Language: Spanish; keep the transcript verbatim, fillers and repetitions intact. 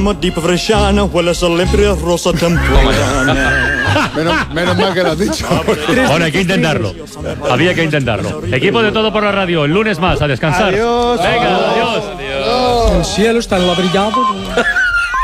Tipo Bresciana, huele siempre rosa temprana. menos, menos mal que lo has dicho. Bueno, hay que intentarlo. Había que intentarlo. Equipo de Todo por la Radio, el lunes más, a descansar. Adiós. Venga, adiós. Adiós. El cielo está enladrillado.